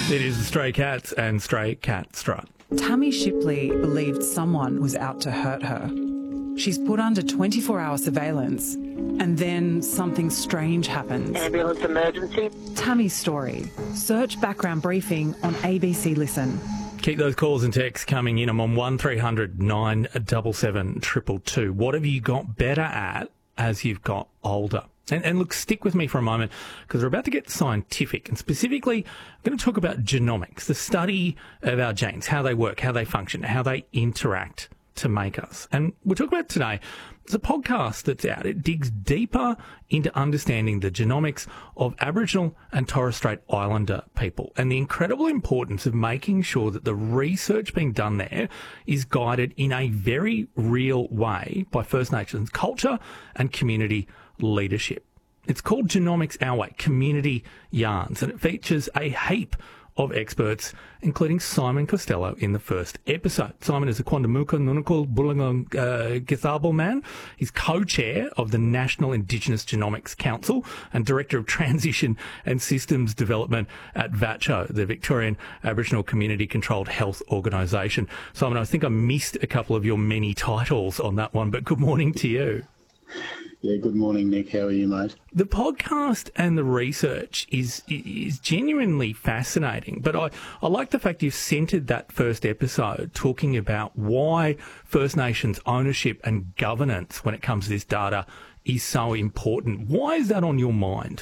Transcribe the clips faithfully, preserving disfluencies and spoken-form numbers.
It is Stray Cats and Stray Cat Strut. Tammy Shipley believed someone was out to hurt her. She's put under twenty-four hour surveillance, and then something strange happens. Ambulance emergency. Tammy's story. Search background briefing on A B C Listen. Keep those calls and texts coming in. I'm on one three hundred nine seven seven two two two. What have you got better at as you've got older? And, and look, stick with me for a moment because we're about to get scientific. And specifically, I'm going to talk about genomics, the study of our genes, how they work, how they function, how they interact to make us. And we'll talk about today. There's a podcast that's out. It digs deeper into understanding the genomics of Aboriginal and Torres Strait Islander people and the incredible importance of making sure that the research being done there is guided in a very real way by First Nations culture and community leadership. It's called Genomics Our Way, Community Yarns, and it features a heap of experts, including Simon Costello in the first episode. Simon is a Quandamooka Nunukul Bulungang Githarbal man. He's co-chair of the National Indigenous Genomics Council and Director of Transition and Systems Development at VATCHO, the Victorian Aboriginal Community Controlled Health Organisation. Simon, I think I missed a couple of your many titles on that one, but good morning to you. Yeah, good morning, Nick. How are you, mate? The podcast and the research is is genuinely fascinating, but I, I like the fact you've centred that first episode talking about why First Nations ownership and governance when it comes to this data is so important. Why is that on your mind?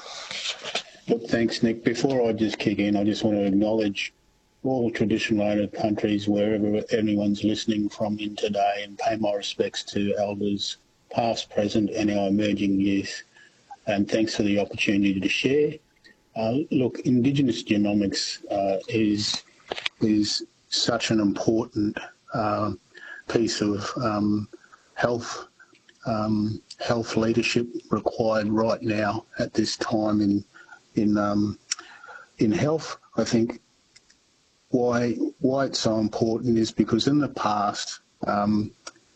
Look, thanks, Nick. Before I just kick in, I just want to acknowledge all traditional owner countries, wherever anyone's listening from in today, and pay my respects to elders past, present and our emerging youth, and thanks for the opportunity to share. Uh, look, Indigenous genomics uh, is is such an important uh, piece of um, health um, health leadership required right now at this time in in um, in health. I think why why it's so important is because in the past, Um,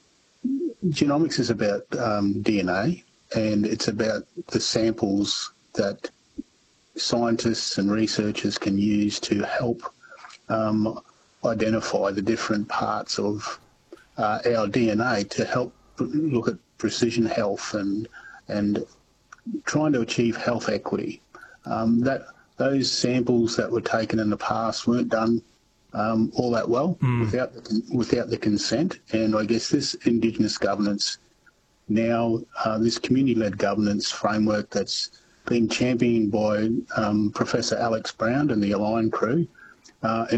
genomics is about um, D N A, and it's about the samples that scientists and researchers can use to help um, identify the different parts of uh, our D N A to help look at precision health and and trying to achieve health equity. Um, that those samples that were taken in the past weren't done Um, all that well mm. without the, without the consent, and I guess this Indigenous governance now, uh, this community-led governance framework that's been championed by um, Professor Alex Brown and the Align crew, uh,